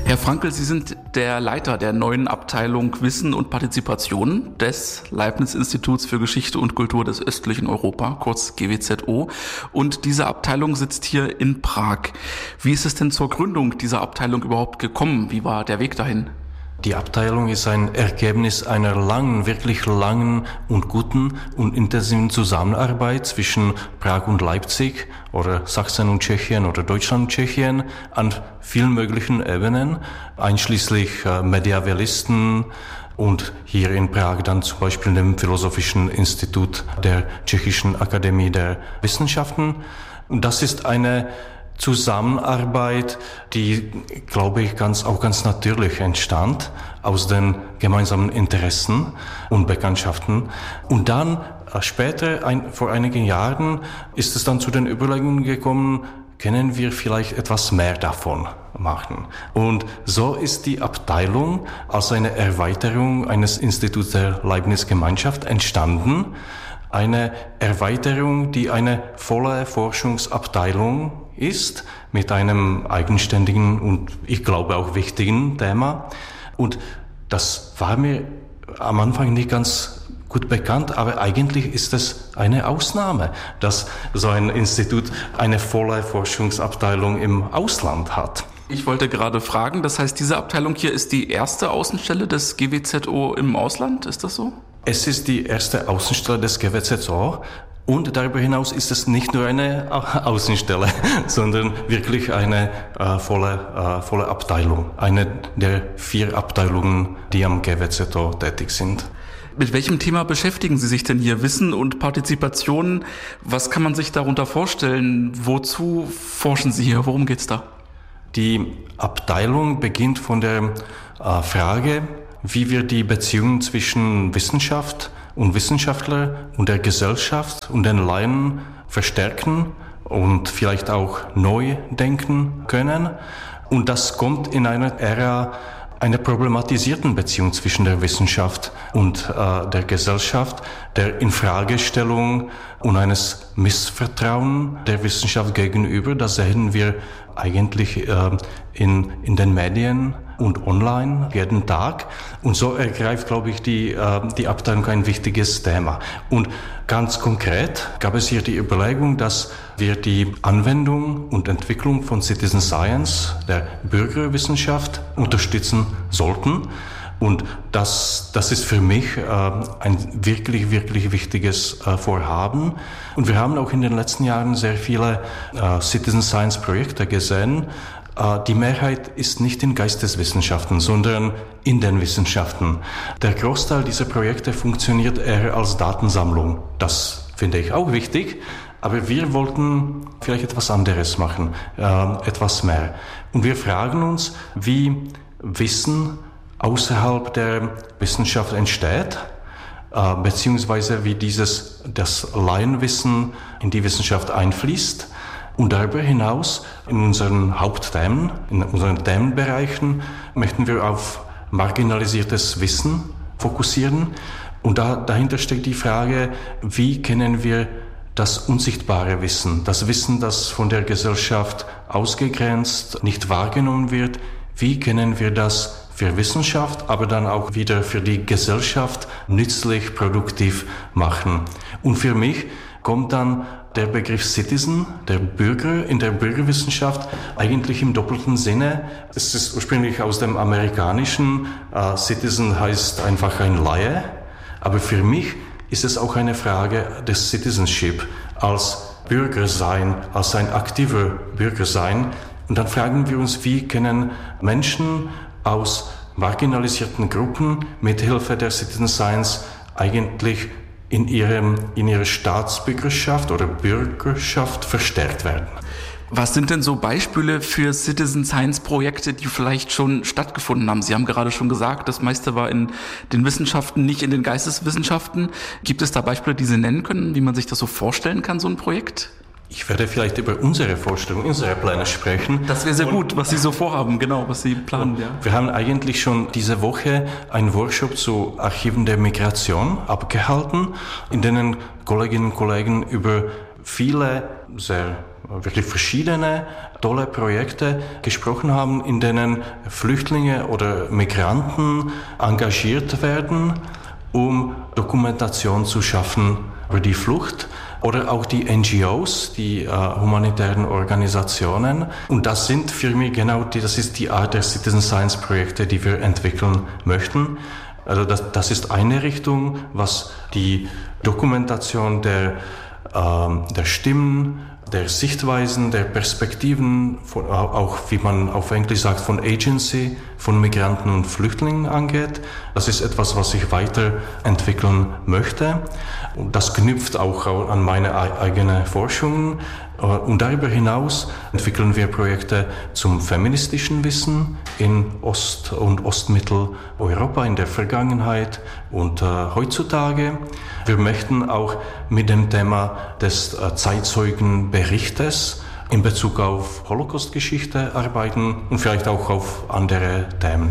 Herr Frankl, Sie sind der Leiter der neuen Abteilung Wissen und Partizipation des Leibniz-Instituts für Geschichte und Kultur des östlichen Europa, kurz GWZO. Und diese Abteilung sitzt hier in Prag. Wie ist es denn zur Gründung dieser Abteilung überhaupt gekommen? Wie war der Weg dahin? Die Abteilung ist ein Ergebnis einer langen, wirklich langen und guten und intensiven Zusammenarbeit zwischen Prag und Leipzig oder Sachsen und Tschechien oder Deutschland und Tschechien an vielen möglichen Ebenen, einschließlich Mediavelisten und hier in Prag dann zum Beispiel dem Philosophischen Institut der Tschechischen Akademie der Wissenschaften. Und das ist eine Zusammenarbeit, die, glaube ich, ganz natürlich entstand aus den gemeinsamen Interessen und Bekanntschaften. Und dann später, vor einigen Jahren, ist es dann zu den Überlegungen gekommen, können wir vielleicht etwas mehr davon machen. Und so ist die Abteilung als eine Erweiterung eines Instituts der Leibniz-Gemeinschaft entstanden. Eine Erweiterung, die eine volle Forschungsabteilung ist, mit einem eigenständigen und ich glaube auch wichtigen Thema. Und das war mir am Anfang nicht ganz gut bekannt, aber eigentlich ist es eine Ausnahme, dass so ein Institut eine volle Forschungsabteilung im Ausland hat. Ich wollte gerade fragen, das heißt, diese Abteilung hier ist die erste Außenstelle des GWZO im Ausland, ist das so? Es ist die erste Außenstelle des GWZO und darüber hinaus ist es nicht nur eine Außenstelle, sondern wirklich eine volle Abteilung. Eine der 4 Abteilungen, die am GWZO tätig sind. Mit welchem Thema beschäftigen Sie sich denn hier? Wissen und Partizipation, was kann man sich darunter vorstellen? Wozu forschen Sie hier? Worum geht's da? Die Abteilung beginnt von der Frage, wie wir die Beziehungen zwischen Wissenschaft und Wissenschaftler und der Gesellschaft und den Laien verstärken und vielleicht auch neu denken können. Und das kommt in einer Ära einer problematisierten Beziehung zwischen der Wissenschaft und der Gesellschaft, der Infragestellung und eines Missvertrauen der Wissenschaft gegenüber. Das sehen wir eigentlich in den Medien und online jeden Tag. Und so ergreift, glaube ich, die Abteilung ein wichtiges Thema. Und ganz konkret gab es hier die Überlegung, dass wir die Anwendung und Entwicklung von Citizen Science, der Bürgerwissenschaft, unterstützen sollten. Und das ist für mich ein wirklich, wirklich wichtiges Vorhaben. Und wir haben auch in den letzten Jahren sehr viele Citizen Science Projekte gesehen. Die Mehrheit ist nicht in Geisteswissenschaften, sondern in den Wissenschaften. Der Großteil dieser Projekte funktioniert eher als Datensammlung. Das finde ich auch wichtig. Aber wir wollten vielleicht etwas anderes machen, etwas mehr. Und wir fragen uns, wie Wissen außerhalb der Wissenschaft entsteht, beziehungsweise wie das Laienwissen in die Wissenschaft einfließt. Und darüber hinaus, in unseren Hauptthemen, in unseren Themenbereichen, möchten wir auf marginalisiertes Wissen fokussieren. Und dahinter steckt die Frage, wie können wir das unsichtbare Wissen, das Wissen, das von der Gesellschaft ausgegrenzt, nicht wahrgenommen wird, wie können wir das für Wissenschaft, aber dann auch wieder für die Gesellschaft nützlich, produktiv machen. Und für mich kommt dann der Begriff Citizen, der Bürger in der Bürgerwissenschaft, eigentlich im doppelten Sinne. Es ist ursprünglich aus dem Amerikanischen. Citizen heißt einfach ein Laie. Aber für mich ist es auch eine Frage des Citizenship, als Bürger sein, als ein aktiver Bürger sein. Und dann fragen wir uns, wie können Menschen aus marginalisierten Gruppen mit Hilfe der Citizen Science eigentlich in ihrer Staatsbürgerschaft oder Bürgerschaft verstärkt werden. Was sind denn so Beispiele für Citizen Science Projekte, die vielleicht schon stattgefunden haben? Sie haben gerade schon gesagt, das meiste war in den Wissenschaften, nicht in den Geisteswissenschaften. Gibt es da Beispiele, die Sie nennen können, wie man sich das so vorstellen kann, so ein Projekt? Ich werde vielleicht über unsere Vorstellung, unsere Pläne sprechen. Das wäre sehr gut, was Sie so vorhaben, genau, was Sie planen. Ja. Wir haben eigentlich schon diese Woche einen Workshop zu Archiven der Migration abgehalten, in denen Kolleginnen und Kollegen über viele sehr wirklich verschiedene tolle Projekte gesprochen haben, in denen Flüchtlinge oder Migranten engagiert werden, um Dokumentation zu schaffen über die Flucht. Oder auch die NGOs, die humanitären Organisationen. Und das sind für mich das ist die Art der Citizen Science Projekte, die wir entwickeln möchten. Also das ist eine Richtung, was die Dokumentation der Stimmen, der Sichtweisen, der Perspektiven, auch wie man auf Englisch sagt, von Agency, von Migranten und Flüchtlingen angeht. Das ist etwas, was ich weiterentwickeln möchte. Und das knüpft auch an meine eigene Forschung. Und darüber hinaus entwickeln wir Projekte zum feministischen Wissen in Ost- und Ostmitteleuropa in der Vergangenheit und heutzutage. Wir möchten auch mit dem Thema des Zeitzeugenberichtes in Bezug auf Holocaust-Geschichte arbeiten und vielleicht auch auf andere Themen.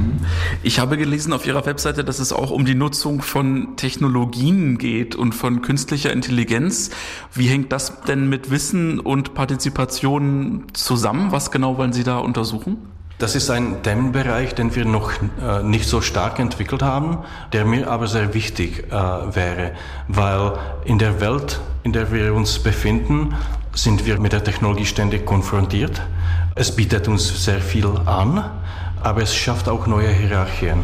Ich habe gelesen auf Ihrer Webseite, dass es auch um die Nutzung von Technologien geht und von künstlicher Intelligenz. Wie hängt das denn mit Wissen und Partizipation zusammen? Was genau wollen Sie da untersuchen? Das ist ein Themenbereich, den wir noch nicht so stark entwickelt haben, der mir aber sehr wichtig wäre, weil in der Welt, in der wir uns befinden, sind wir mit der Technologie ständig konfrontiert. Es bietet uns sehr viel an, aber es schafft auch neue Hierarchien,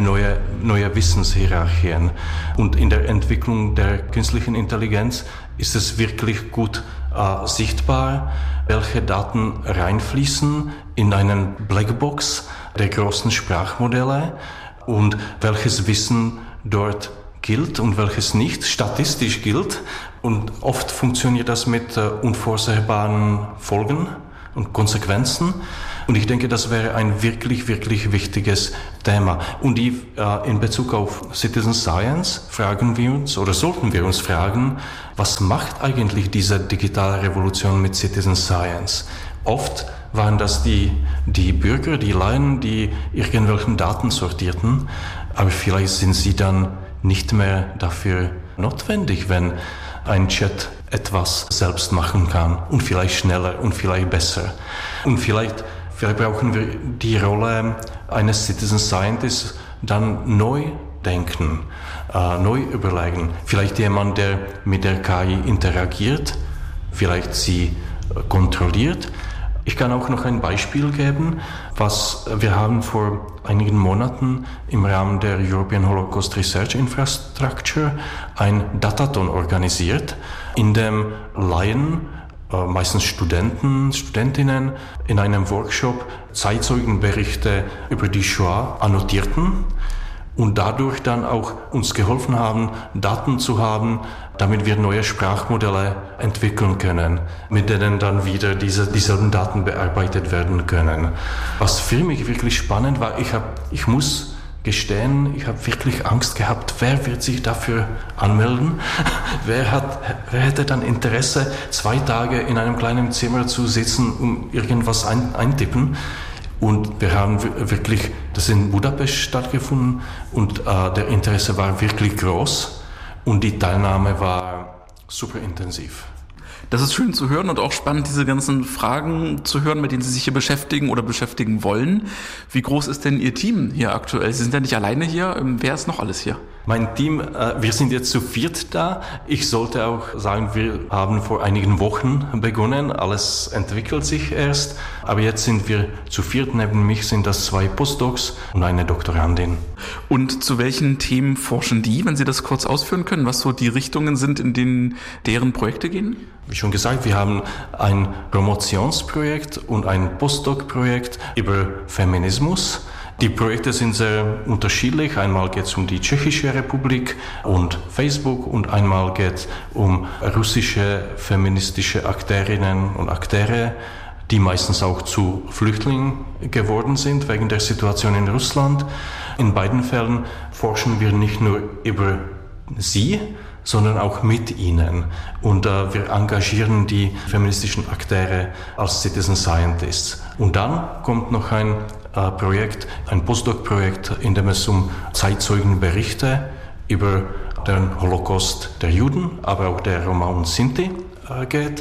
neue Wissenshierarchien. Und in der Entwicklung der künstlichen Intelligenz ist es wirklich gut sichtbar, welche Daten reinfließen in einen Blackbox der großen Sprachmodelle und welches Wissen dort gilt und welches nicht statistisch gilt. Und oft funktioniert das mit unvorsehbaren Folgen und Konsequenzen. Und ich denke, das wäre ein wirklich, wirklich wichtiges Thema. Und in Bezug auf Citizen Science fragen wir uns, oder sollten wir uns fragen, was macht eigentlich diese digitale Revolution mit Citizen Science? Oft waren das die Bürger, die Laien, die irgendwelchen Daten sortierten, aber vielleicht sind sie dann nicht mehr dafür notwendig, wenn ein Chat etwas selbst machen kann und vielleicht schneller und vielleicht besser. Und vielleicht brauchen wir die Rolle eines Citizen Scientists dann neu denken, neu überlegen. Vielleicht jemand, der mit der KI interagiert, vielleicht sie kontrolliert. Ich kann auch noch ein Beispiel geben, was wir haben vor einigen Monaten im Rahmen der European Holocaust Research Infrastructure ein Datathon organisiert, in dem Laien, meistens Studentinnen, in einem Workshop Zeitzeugenberichte über die Shoah annotierten und dadurch dann auch uns geholfen haben, Daten zu haben, damit wir neue Sprachmodelle entwickeln können, mit denen dann wieder dieselben Daten bearbeitet werden können. Was für mich wirklich spannend war, ich muss gestehen, ich habe wirklich Angst gehabt, wer wird sich dafür anmelden? Wer hätte dann Interesse, 2 Tage in einem kleinen Zimmer zu sitzen, um irgendwas eintippen? Und wir haben wirklich, das in Budapest stattgefunden und der Interesse war wirklich groß und die Teilnahme war super intensiv. Das ist schön zu hören und auch spannend, diese ganzen Fragen zu hören, mit denen Sie sich hier beschäftigen oder beschäftigen wollen. Wie groß ist denn Ihr Team hier aktuell? Sie sind ja nicht alleine hier. Wer ist noch alles hier? Mein Team, wir sind jetzt zu 4 da. Ich sollte auch sagen, wir haben vor einigen Wochen begonnen. Alles entwickelt sich erst. Aber jetzt sind wir zu 4. Neben mich sind das 2 Postdocs und eine Doktorandin. Und zu welchen Themen forschen die, wenn Sie das kurz ausführen können, was so die Richtungen sind, in denen deren Projekte gehen? Wie schon gesagt, wir haben ein Promotionsprojekt und ein Postdoc-Projekt über Feminismus. Die Projekte sind sehr unterschiedlich. Einmal geht es um die Tschechische Republik und Facebook und einmal geht es um russische feministische Akteurinnen und Akteure, die meistens auch zu Flüchtlingen geworden sind wegen der Situation in Russland. In beiden Fällen forschen wir nicht nur über sie, sondern auch mit ihnen. Und wir engagieren die feministischen Akteure als Citizen Scientists. Und dann kommt noch ein Projekt, ein Postdoc-Projekt, in dem es um Zeitzeugenberichte über den Holocaust der Juden, aber auch der Roma und Sinti geht.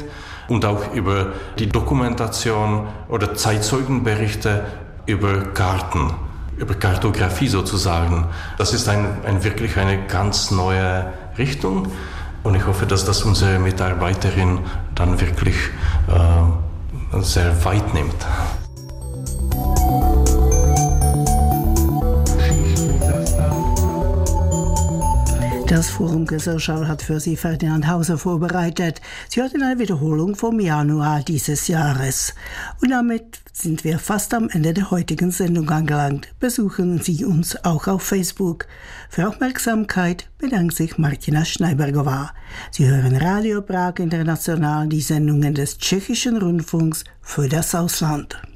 und auch über die Dokumentation oder Zeitzeugenberichte über Karten, über Kartografie sozusagen. Das ist wirklich eine ganz neue Richtung und ich hoffe, dass das unsere Mitarbeiterin dann wirklich sehr weit nimmt. Das Forum Gesellschaft hat für Sie Ferdinand Hauser vorbereitet. Sie hörten eine Wiederholung vom Januar dieses Jahres. Und damit sind wir fast am Ende der heutigen Sendung angelangt. Besuchen Sie uns auch auf Facebook. Für Aufmerksamkeit bedankt sich Martina Schneibergová. Sie hören Radio Prag International, die Sendungen des Tschechischen Rundfunks für das Ausland.